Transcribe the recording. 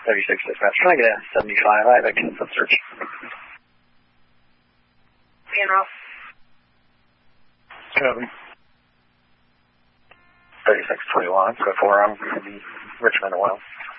36 dispatch. Trying to get a 75. I have a cancel search. Funeral. Copy. 3621. So 4 on the Richmond oil.